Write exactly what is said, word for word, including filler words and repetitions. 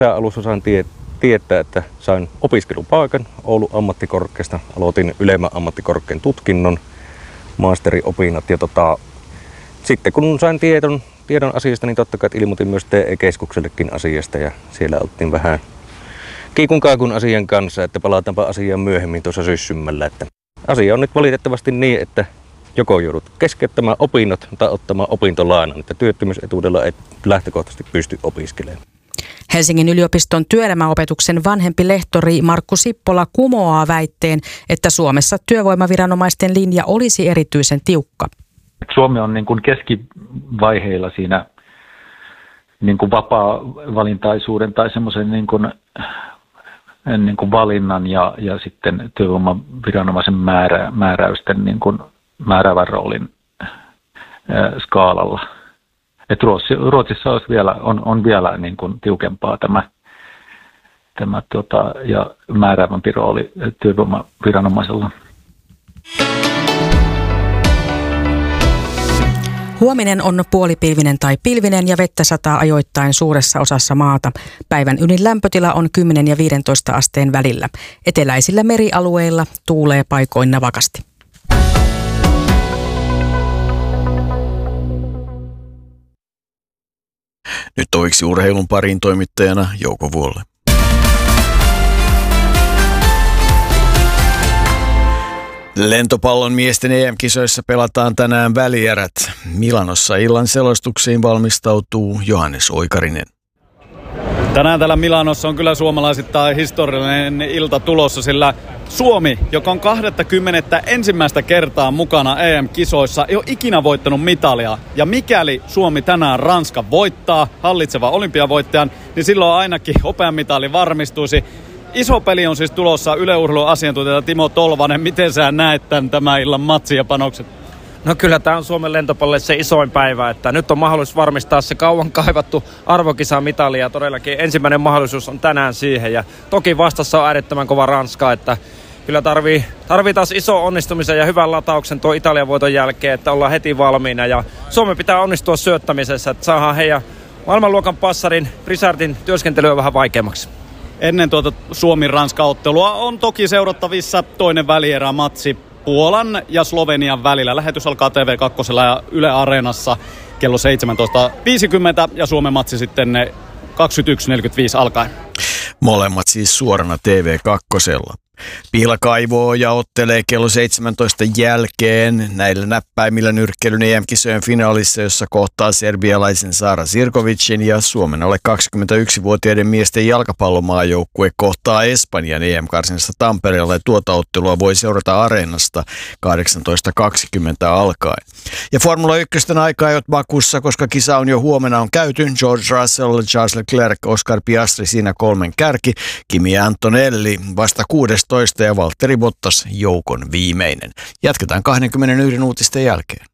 Alussa sain tie- tietää, että sain opiskelupaikan Oulun ammattikorkeasta. Aloitin ylemmän ammattikorkean tutkinnon, maasteriopinnot. Ja tota, sitten kun sain tiedon, tiedon asiasta, niin totta kai ilmoitin myös T E-keskuksellekin asiasta. Ja siellä oltiin vähän kiikun kaakun asian kanssa, että palataanpa asiaan myöhemmin tuossa syssymmällä. Että asia on nyt valitettavasti niin, että joko joudut keskeyttämään opinnot tai ottamaan opintolainan, että työttömyysetuudella ei lähtökohtaisesti pysty opiskelemaan. Helsingin yliopiston työelämäopetuksen vanhempi lehtori Markku Sippola kumoaa väitteen, että Suomessa työvoimaviranomaisten linja olisi erityisen tiukka. Suomi on niin kuin keskivaiheilla siinä niin kuin vapaa-valintaisuuden tai semmoisen niin kuin, niin kuin valinnan ja, ja sitten työvoimaviranomaisen määrä, määräysten niin kuin määräävän roolin ää, skaalalla. Et Ruotsi, Ruotsissa olisi vielä, on, on vielä niin kuin tiukempaa tämä, tämä tota, ja määräävämpi rooli työvoimaviranomaisella. Huominen on puolipilvinen tai pilvinen ja vettä sataa ajoittain suuressa osassa maata. Päivän ylin lämpötila on kymmenen ja viisitoista asteen välillä. Eteläisillä merialueilla tuulee paikoin navakasti. Nyt toiksi urheilun pariin toimittajana Jouko Vuolle. Lentopallon miesten E M-kisoissa pelataan tänään välierät. Milanossa illan selostuksiin valmistautuu Johannes Oikarinen. Tänään täällä Milanossa on kyllä suomalaisittain historiallinen ilta tulossa, sillä Suomi, joka on kaksikymmentä ensimmäistä kertaa mukana E M-kisoissa, ei ole ikinä voittanut mitalia. Ja mikäli Suomi tänään Ranskan voittaa, hallitseva olympiavoittajan, niin silloin ainakin hopean mitali varmistuisi. Iso peli on siis tulossa. Yle Urheilun asiantuntija Timo Tolvanen. Miten sä näet tämän, tämän illan matsin ja panokset? No kyllä tämä on Suomen lentopallolle se isoin päivä, että nyt on mahdollisuus varmistaa se kauan kaivattu arvokisamitali ja todellakin ensimmäinen mahdollisuus on tänään siihen. Ja toki vastassa on äärettömän kova Ranska, että kyllä tarvii, tarvii taas iso onnistumisen ja hyvän latauksen tuo Italian voiton jälkeen, että ollaan heti valmiina. Ja Suomen pitää onnistua syöttämisessä, että saadaan heidän maailmanluokan passarin Brisardin työskentelyä vähän vaikeammaksi. Ennen tuota Suomi-Ranska-ottelua on toki seurattavissa toinen välierä-matsi Puolan ja Slovenian välillä. Lähetys alkaa T V kaksi ja Yle Areenassa kello seitsemäntoista viisikymmentä ja Suomen matsi sitten kaksikymmentäyksi neljäkymmentäviisi alkaen. Molemmat siis suorana T V kaksi. Pihla kaivoo ja ottelee kello seitsemäntoista jälkeen näillä näppäimillä nyrkkeilyn E M-kisojen finaalissa, jossa kohtaa serbialaisen Sara Sirkovicin ja Suomen alle kaksikymmentäyksivuotiaiden miesten jalkapallomaajoukkue kohtaa Espanjan E M-karsinassa Tampereella ja tuota ottelua voi seurata Areenasta kahdeksantoista kaksikymmentä alkaen. Ja Formula yksi aikaa ei ole makussa, koska kisa on jo huomenna on käyty. George Russell, Charles Leclerc, Oscar Piastri siinä kolmen kärki, Kimi Antonelli vasta kuusitoista ja Valtteri Bottas joukon viimeinen. Jatketaan kaksikymmentäyksi uutisten jälkeen.